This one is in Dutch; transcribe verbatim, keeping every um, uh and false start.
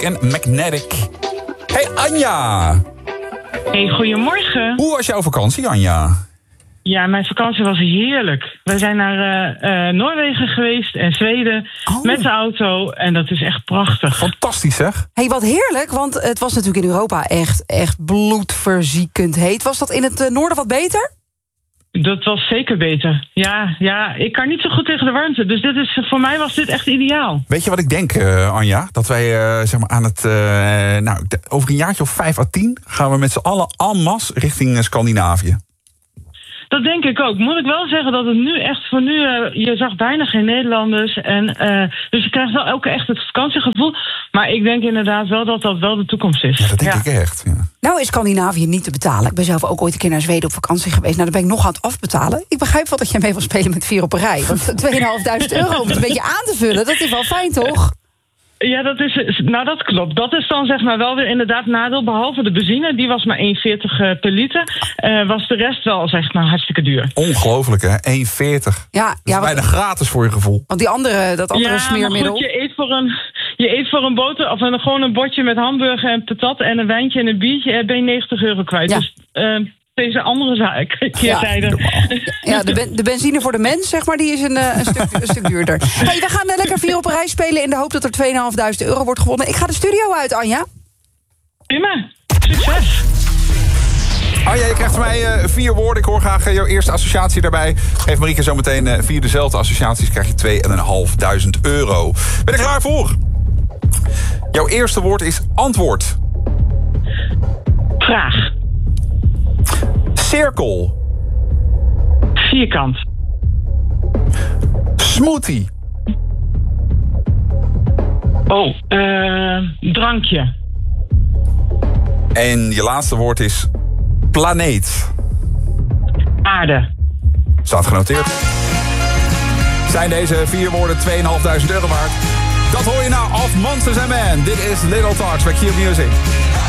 en Magnetic. Hey Anja. Hey, goedemorgen. Hoe was jouw vakantie, Anja? Ja, mijn vakantie was heerlijk. We zijn naar uh, uh, Noorwegen geweest en Zweden oh. met de auto. En dat is echt prachtig. Fantastisch, zeg. Hey, wat heerlijk, want het was natuurlijk in Europa echt, echt bloedverziekend heet. Was dat in het uh, noorden wat beter? Dat was zeker beter. Ja, ja, ik kan niet zo goed tegen de warmte. Dus dit is, voor mij was dit echt ideaal. Weet je wat ik denk, uh, Anja? Dat wij uh, zeg maar aan het... Uh, nou, over een jaartje of vijf à tien gaan we met z'n allen en masse richting uh, Scandinavië. Dat denk ik ook. Moet ik wel zeggen dat het nu echt voor nu... Uh, je zag bijna geen Nederlanders. En, uh, dus je krijgt wel elke echt het vakantiegevoel. Maar ik denk inderdaad wel dat dat wel de toekomst is. Ja, dat denk ja. ik echt. Ja. Nou is Scandinavië niet te betalen. Ik ben zelf ook ooit een keer naar Zweden op vakantie geweest. Nou, daar ben ik nog aan het afbetalen. Ik begrijp wel dat je mee wil spelen met vier op een rij. Want tweeduizend vijfhonderd euro om het een beetje aan te vullen, dat is wel fijn, toch? Ja, dat is, nou dat klopt. Dat is dan zeg maar wel weer inderdaad nadeel. Behalve de benzine, die was maar één veertig per liter. Uh, was de rest wel zeg maar hartstikke duur. Ongelooflijk, hè? één veertig. Ja, dat is ja, bijna wat, gratis voor je gevoel. Want die andere, dat andere ja, smeermiddel... Maar goed, je eet voor een, je eet voor een boter of een, gewoon een bordje met hamburger en patat en een wijntje en een biertje. En ben je negentig euro kwijt. Ja. Dus... Uh, deze andere zaken, keerzijde. Ja, ja de, ben, de benzine voor de mens, zeg maar, die is een, een, stuk, een stuk duurder. Hey, we gaan lekker vier op een rij spelen in de hoop dat er tweeduizend vijfhonderd euro wordt gewonnen. Ik ga de studio uit, Anja. Prima. Succes. Anja, je krijgt van mij uh, vier woorden. Ik hoor graag uh, jouw eerste associatie daarbij. Geef Marieke zo meteen uh, vier dezelfde associaties. Krijg je tweeduizend vijfhonderd euro. Ben je er klaar voor? Jouw eerste woord is antwoord. Vraag. Cirkel. Vierkant. Smoothie. Oh, uh, drankje. En je laatste woord is planeet. Aarde. Staat genoteerd. Zijn deze vier woorden tweeduizend vijfhonderd euro waard? Dat hoor je nou of Monsters and Men. Dit is Little Talks bij Q Music.